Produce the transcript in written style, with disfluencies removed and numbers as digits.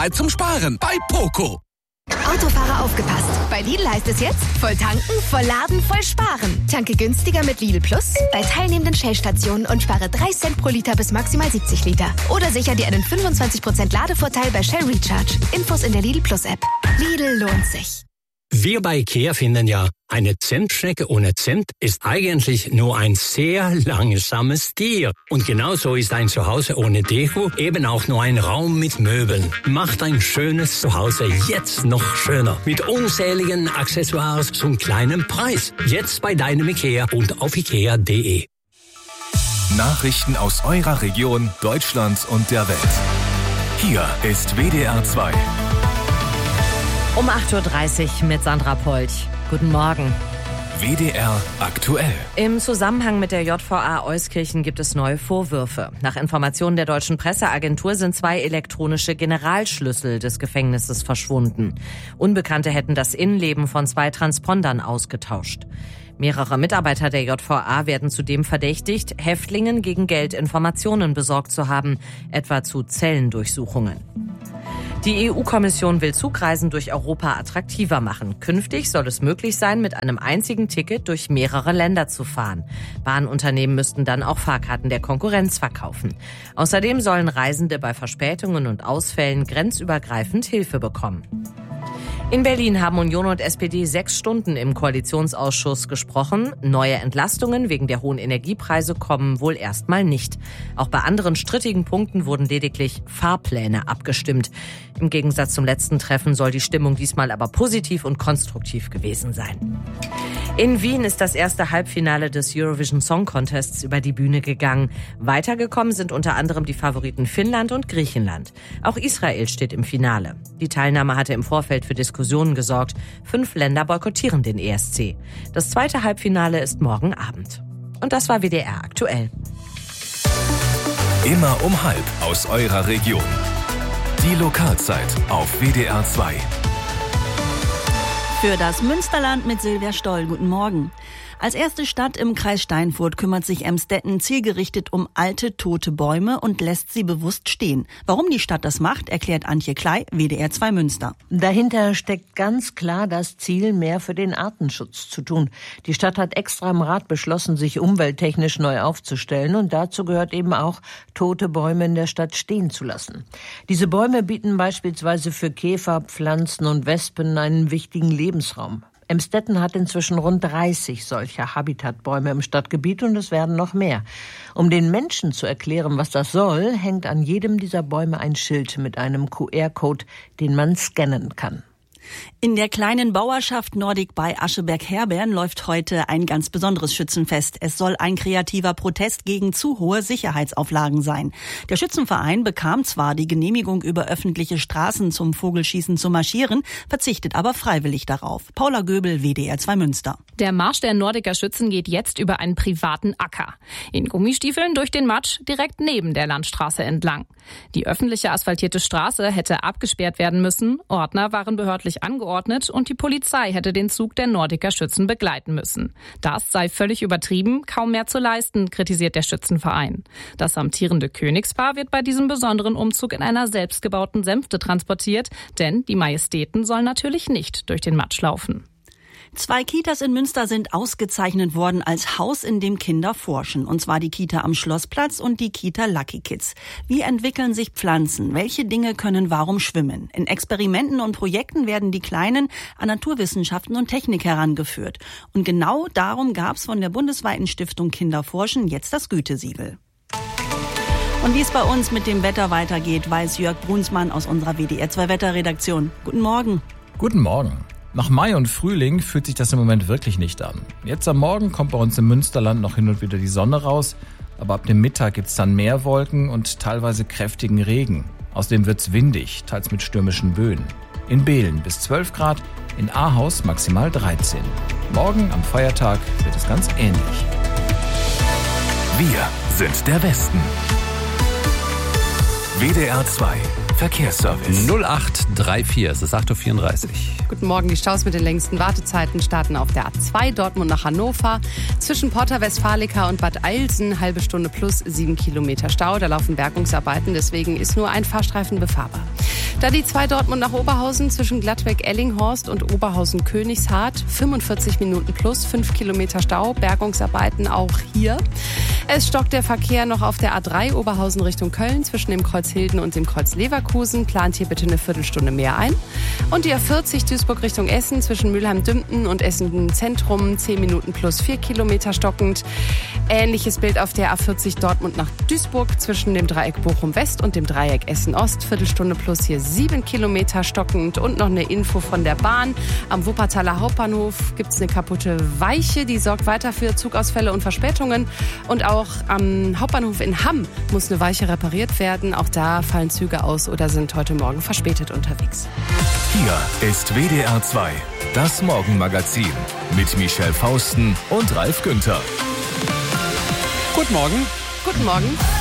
Zeit zum Sparen bei Poco. Autofahrer aufgepasst. Bei Lidl heißt es jetzt, voll tanken, voll laden, voll sparen. Tanke günstiger mit Lidl Plus bei teilnehmenden Shell-Stationen und spare 3 Cent pro Liter bis maximal 70 Liter. Oder sicher dir einen 25% Ladevorteil bei Shell Recharge. Infos in der Lidl Plus App. Lidl lohnt sich. Wir bei IKEA finden ja, eine Zentschnecke ohne Zent ist eigentlich nur ein sehr langsames Tier. Und genauso ist ein Zuhause ohne Deko eben auch nur ein Raum mit Möbeln. Macht ein schönes Zuhause jetzt noch schöner. Mit unzähligen Accessoires zum kleinen Preis. Jetzt bei deinem IKEA und auf ikea.de. Nachrichten aus eurer Region, Deutschland und der Welt. Hier ist WDR 2. Um 8.30 Uhr mit Sandra Polch. Guten Morgen. WDR aktuell. Im Zusammenhang mit der JVA Euskirchen gibt es neue Vorwürfe. Nach Informationen der deutschen Presseagentur sind 2 elektronische Generalschlüssel des Gefängnisses verschwunden. Unbekannte hätten das Innenleben von 2 Transpondern ausgetauscht. Mehrere Mitarbeiter der JVA werden zudem verdächtigt, Häftlingen gegen Geld Informationen besorgt zu haben, etwa zu Zellendurchsuchungen. Die EU-Kommission will Zugreisen durch Europa attraktiver machen. Künftig soll es möglich sein, mit einem einzigen Ticket durch mehrere Länder zu fahren. Bahnunternehmen müssten dann auch Fahrkarten der Konkurrenz verkaufen. Außerdem sollen Reisende bei Verspätungen und Ausfällen grenzübergreifend Hilfe bekommen. In Berlin haben Union und SPD 6 Stunden im Koalitionsausschuss gesprochen. Neue Entlastungen wegen der hohen Energiepreise kommen wohl erstmal nicht. Auch bei anderen strittigen Punkten wurden lediglich Fahrpläne abgestimmt. Im Gegensatz zum letzten Treffen soll die Stimmung diesmal aber positiv und konstruktiv gewesen sein. In Wien ist das erste Halbfinale des Eurovision Song Contests über die Bühne gegangen. Weitergekommen sind unter anderem die Favoriten Finnland und Griechenland. Auch Israel steht im Finale. Die Teilnahme hatte im Vorfeld für Diskussionen gesorgt. 5 Länder boykottieren den ESC. Das zweite Halbfinale ist morgen Abend. Und das war WDR aktuell. Immer um 12:30 aus eurer Region. Die Lokalzeit auf WDR 2. Für das Münsterland mit Silvia Stoll. Guten Morgen. Als erste Stadt im Kreis Steinfurt kümmert sich Emstetten zielgerichtet um alte, tote Bäume und lässt sie bewusst stehen. Warum die Stadt das macht, erklärt Antje Klei, WDR 2 Münster. Dahinter steckt ganz klar das Ziel, mehr für den Artenschutz zu tun. Die Stadt hat extra im Rat beschlossen, sich umwelttechnisch neu aufzustellen. Und dazu gehört eben auch, tote Bäume in der Stadt stehen zu lassen. Diese Bäume bieten beispielsweise für Käfer, Pflanzen und Wespen einen wichtigen Lebensraum. Emstetten hat inzwischen rund 30 solcher Habitatbäume im Stadtgebiet und es werden noch mehr. Um den Menschen zu erklären, was das soll, hängt an jedem dieser Bäume ein Schild mit einem QR-Code, den man scannen kann. In der kleinen Bauerschaft Nordic bei Ascheberg-Herbehren läuft heute ein ganz besonderes Schützenfest. Es soll ein kreativer Protest gegen zu hohe Sicherheitsauflagen sein. Der Schützenverein bekam zwar die Genehmigung, über öffentliche Straßen zum Vogelschießen zu marschieren, verzichtet aber freiwillig darauf. Paula Göbel, WDR 2 Münster. Der Marsch der Nordiker Schützen geht jetzt über einen privaten Acker. In Gummistiefeln durch den Matsch direkt neben der Landstraße entlang. Die öffentliche asphaltierte Straße hätte abgesperrt werden müssen. Ordner waren behördlich angeordnet und die Polizei hätte den Zug der Nordiker Schützen begleiten müssen. Das sei völlig übertrieben, kaum mehr zu leisten, kritisiert der Schützenverein. Das amtierende Königspaar wird bei diesem besonderen Umzug in einer selbstgebauten Sänfte transportiert, denn die Majestäten sollen natürlich nicht durch den Matsch laufen. 2 Kitas in Münster sind ausgezeichnet worden als Haus, in dem Kinder forschen. Und zwar die Kita am Schlossplatz und die Kita Lucky Kids. Wie entwickeln sich Pflanzen? Welche Dinge können warum schwimmen? In Experimenten und Projekten werden die Kleinen an Naturwissenschaften und Technik herangeführt. Und genau darum gab es von der bundesweiten Stiftung Kinderforschen jetzt das Gütesiegel. Und wie es bei uns mit dem Wetter weitergeht, weiß Jörg Brunsmann aus unserer WDR 2 Wetterredaktion. Guten Morgen. Guten Morgen. Nach Mai und Frühling fühlt sich das im Moment wirklich nicht an. Jetzt am Morgen kommt bei uns im Münsterland noch hin und wieder die Sonne raus, aber ab dem Mittag gibt's dann mehr Wolken und teilweise kräftigen Regen. Außerdem wird's windig, teils mit stürmischen Böen. In Behlen bis 12 Grad, in Ahaus maximal 13. Morgen am Feiertag wird es ganz ähnlich. Wir sind der Westen. WDR 2 Verkehrsservice. 0834, es ist 8.34 Uhr. Guten Morgen, die Staus mit den längsten Wartezeiten starten auf der A2 Dortmund nach Hannover. Zwischen Porta Westfalica und Bad Eilsen, halbe Stunde plus 7 Kilometer Stau. Da laufen Bergungsarbeiten, deswegen ist nur ein Fahrstreifen befahrbar. Da die 2 Dortmund nach Oberhausen zwischen Gladbeck-Ellinghorst und Oberhausen-Königshardt. 45 Minuten plus, 5 Kilometer Stau, Bergungsarbeiten auch hier. Es stockt der Verkehr noch auf der A3 Oberhausen Richtung Köln zwischen dem Kreuz Hilden und dem Kreuz Leverkusen. Plant hier bitte eine Viertelstunde mehr ein. Und die A40 Duisburg Richtung Essen zwischen Mülheim-Dümpten und Essen-Zentrum. 10 Minuten plus 4 Kilometer stockend. Ähnliches Bild auf der A40 Dortmund nach Duisburg zwischen dem Dreieck Bochum-West und dem Dreieck Essen-Ost. Viertelstunde plus hier 7 Kilometer stockend. Und noch eine Info von der Bahn. Am Wuppertaler Hauptbahnhof gibt es eine kaputte Weiche. Die sorgt weiter für Zugausfälle und Verspätungen. Und auch am Hauptbahnhof in Hamm muss eine Weiche repariert werden. Auch da fallen Züge aus oder sind heute Morgen verspätet unterwegs. Hier ist WDR 2, das Morgenmagazin mit Michelle Fausten und Ralf Günther. Guten Morgen. Guten Morgen.